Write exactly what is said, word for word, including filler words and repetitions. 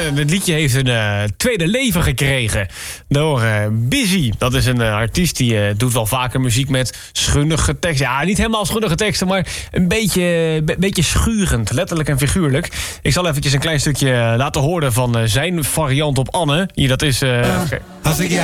het liedje heeft een uh, tweede leven gekregen door uh, Busy. Dat is een uh, artiest die uh, doet wel vaker muziek met schunnige teksten. Ja, niet helemaal schunnige teksten, maar een beetje, be- beetje schurend. Letterlijk en figuurlijk. Ik zal eventjes een klein stukje uh, laten horen van uh, zijn variant op Anne. Hier, dat is... Uh, uh, als ik jou